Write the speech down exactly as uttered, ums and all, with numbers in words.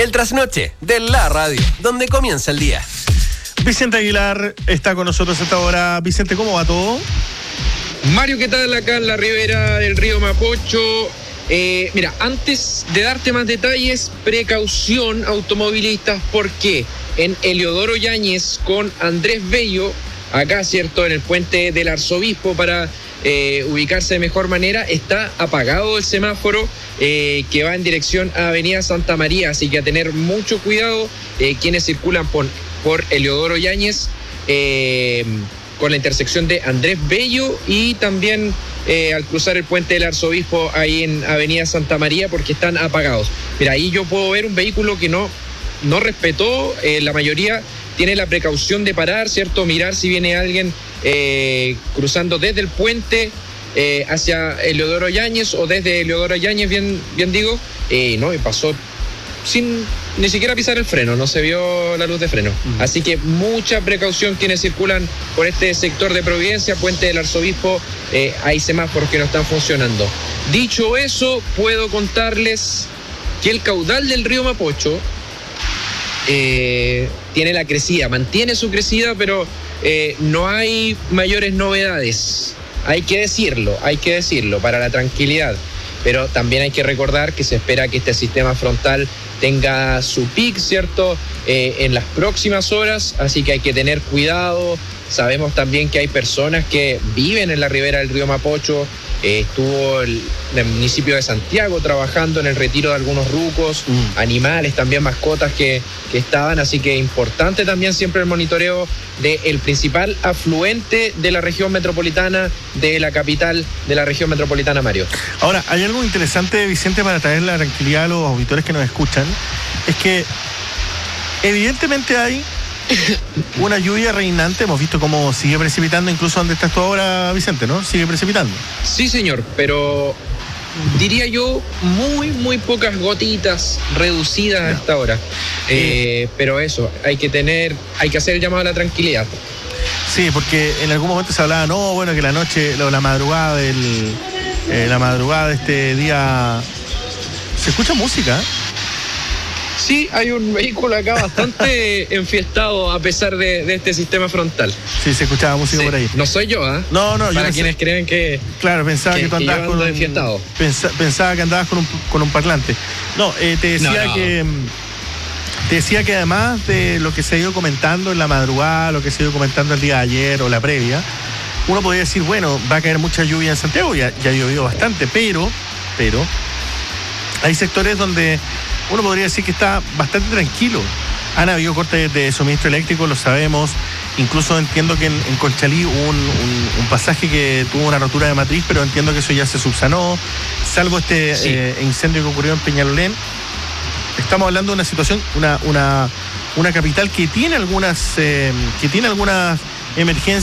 El trasnoche de la radio, donde comienza el día. Vicente Aguilar está con nosotros hasta ahora. Vicente, ¿cómo va todo? Mario, ¿qué tal acá en la ribera del río Mapocho? Eh, mira, antes de darte más detalles, precaución automovilistas, porque en Eliodoro Yáñez con Andrés Bello, acá, ¿cierto?, en el puente del Arzobispo, para eh, ubicarse de mejor manera, está apagado el semáforo eh, que va en dirección a Avenida Santa María, así que a tener mucho cuidado eh, quienes circulan por, por Eliodoro Yáñez, eh, con la intersección de Andrés Bello y también eh, al cruzar el puente del Arzobispo ahí en Avenida Santa María, porque están apagados. Mira, ahí yo puedo ver un vehículo que no, no respetó, eh, la mayoría tiene la precaución de parar, ¿cierto? Mirar si viene alguien eh, cruzando desde el puente eh, hacia Eliodoro Yáñez o desde Eliodoro Yáñez, bien, bien digo, eh, no, y pasó sin ni siquiera pisar el freno, no se vio la luz de freno. Uh-huh. Así que mucha precaución quienes circulan por este sector de Providencia, puente del Arzobispo, eh, hay semáforos que no están funcionando. Dicho eso, puedo contarles que el caudal del río Mapocho eh, tiene la crecida, mantiene su crecida, pero eh, no hay mayores novedades. Hay que decirlo, hay que decirlo, para la tranquilidad. Pero también hay que recordar que se espera que este sistema frontal tenga su pic, ¿cierto?, eh, en las próximas horas, así que hay que tener cuidado. Sabemos también que hay personas que viven en la ribera del río Mapocho. Eh, estuvo el, el municipio de Santiago trabajando en el retiro de algunos rucos, mm. animales, también mascotas que, que estaban, así que importante también siempre el monitoreo del principal afluente de la región metropolitana, de la capital de la región metropolitana, Mario. Ahora, hay algo interesante, Vicente, para traer la tranquilidad a los auditores que nos escuchan, es que evidentemente hay una lluvia reinante. Hemos visto cómo sigue precipitando, incluso donde estás tú ahora, Vicente, ¿no? Sigue precipitando. Sí, señor, pero diría yo muy, muy pocas gotitas reducidas no. a esta hora. Eh, pero eso, hay que tener, hay que hacer el llamado a la tranquilidad. Sí, porque en algún momento se hablaba, no, bueno, que la noche, la madrugada del, eh, la madrugada de este día, se escucha música, ¿eh? Sí, hay un vehículo acá bastante enfiestado a pesar de, de este sistema frontal. Sí, se escuchaba música sí. por ahí. No soy yo, ¿ah? ¿eh? No, no, Para yo no quienes sé. creen que. Claro, pensaba que, que tú andabas con un. Enfiestado. Pensa, pensaba que andabas con un, con un parlante. No, eh, te decía no, no. que. Te decía que además de lo que se ha ido comentando en la madrugada, lo que se ha ido comentando el día de ayer o la previa, uno podría decir, bueno, va a caer mucha lluvia en Santiago, ya, ya ha llovido bastante, pero, pero, hay sectores donde uno podría decir que está bastante tranquilo. Han habido cortes de suministro eléctrico, lo sabemos. Incluso entiendo que en, en Conchalí hubo un, un, un pasaje que tuvo una rotura de matriz, pero entiendo que eso ya se subsanó, salvo este sí. eh, incendio que ocurrió en Peñalolén. Estamos hablando de una situación, una, una, una capital que tiene algunas, eh, que tiene algunas emergencias.